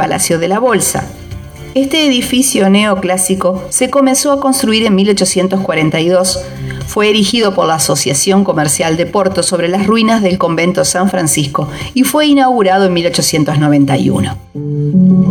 Palacio de la Bolsa. Este edificio neoclásico se comenzó a construir en 1842. Fue erigido por la Asociación Comercial de Porto sobre las ruinas del convento San Francisco y fue inaugurado en 1891.